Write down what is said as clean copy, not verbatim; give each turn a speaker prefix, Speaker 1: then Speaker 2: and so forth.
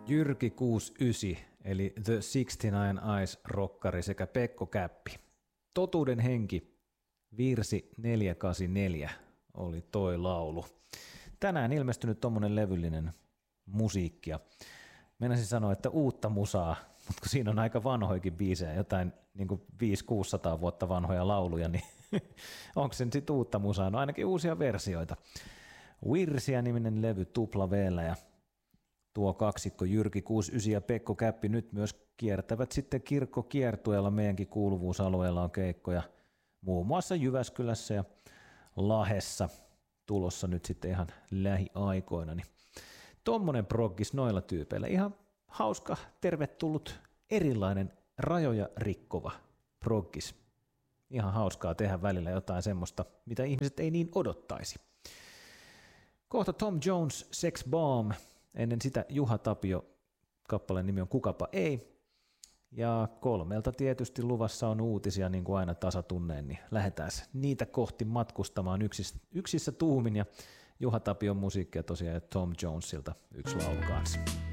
Speaker 1: Jyrki 69 eli The 69 Eyes-rokkari sekä Pekko Käppi. Totuuden henki, virsi 484 oli toi laulu. Tänään ilmestynyt tommonen levyllinen musiikkia. Meinasin sanoa, että uutta musaa, mutta kun siinä on aika vanhoikin biisejä, jotain niin kuin 500-600 vuotta vanhoja lauluja, niin onko se sitten uutta musaa? No ainakin uusia versioita. Virsiä niminen levy tupla V:llä ja tuo kaksikko Jyrki 69 ja Pekko Käppi nyt myös kiertävät sitten kirkkokiertueella. Meidänkin kuuluvuusalueella on keikkoja muun muassa Jyväskylässä ja Lahessa tulossa nyt sitten ihan lähiaikoina. Niin tommonen proggis noilla tyypeillä. Ihan hauska, tervetullut, erilainen, rajoja rikkova proggis. Ihan hauskaa tehdä välillä jotain semmoista, mitä ihmiset ei niin odottaisi. Kohta Tom Jones, Sex Bomb. Ennen sitä Juha Tapio, kappaleen nimi on Kukapa ei. Ja 3 tietysti luvassa on uutisia, niin kuin aina tasatunneen, niin lähdetään niitä kohti matkustamaan yksissä tuumin. Ja Juha Tapion musiikkia tosiaan ja Tom Jonesilta yksi laulu kanssa.